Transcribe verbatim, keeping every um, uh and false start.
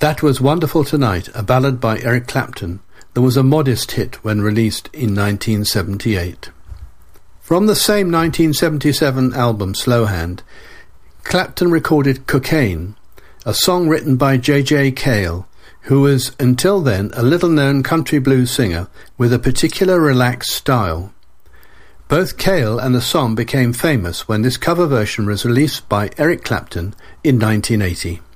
That Was Wonderful Tonight, a ballad by Eric Clapton, that was a modest hit when released in nineteen seventy-eight. From the same nineteen seventy-seven album Slow Hand, Clapton recorded Cocaine, a song written by J J Cale, who was until then a little-known country blues singer with a particular relaxed style. Both Cale and the song became famous when this cover version was released by Eric Clapton in nineteen eighty.